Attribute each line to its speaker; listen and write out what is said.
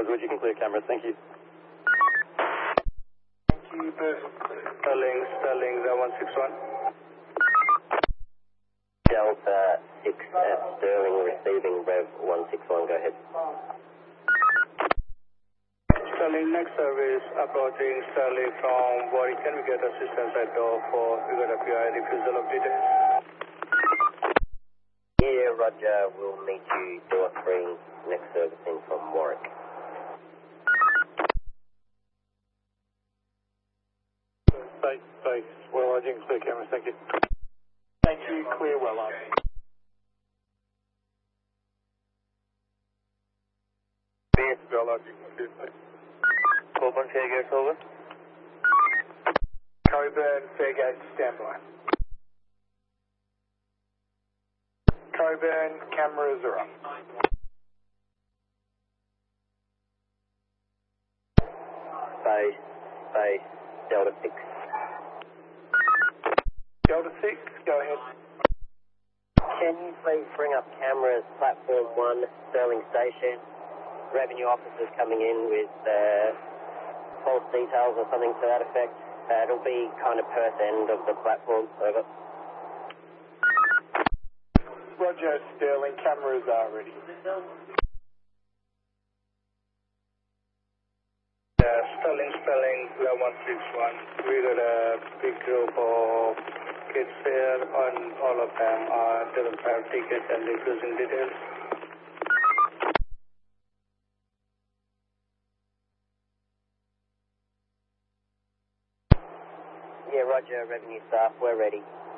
Speaker 1: Rosewood, you can clear cameras, thank you.
Speaker 2: Thank you, Sterling 161.
Speaker 3: Delta 6 at Sterling receiving Rev 161, go ahead.
Speaker 2: Sterling, next service approaching Sterling from Warwick. Can we get assistance at door for we got a PI refusal of details?
Speaker 3: Yeah, Roger, we'll meet you door 3, next servicing from Warwick.
Speaker 2: Base, well, I didn't clear cameras, thank you. Thank you, clear well up.
Speaker 4: Base, well up, you can clear. Coburn, Fairgate, over.
Speaker 2: Coburn, Fairgate, standby. Coburn, cameras are up.
Speaker 3: Base, Delta 6.
Speaker 2: Delta 6, go ahead.
Speaker 3: Can you please bring up cameras, platform 1, Sterling Station? Revenue officers coming in with false details or something to that effect. It'll be kind of Perth end of the platform, over.
Speaker 2: Roger, Sterling, cameras are ready. Sterling, 161. We got a big group of kids here, and all of them doesn't have tickets and refusing details.
Speaker 3: Yeah, Roger, revenue staff, we're ready.